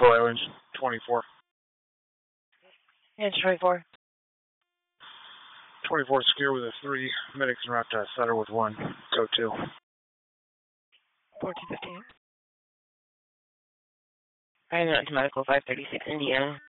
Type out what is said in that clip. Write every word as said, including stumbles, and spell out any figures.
Buffalo Engine twenty-four. Engine twenty-four. twenty-four secure with a three. Medics en route to Sutter with one. Go two. fourteen fifteen. I know it's medical five thirty-six Indiana.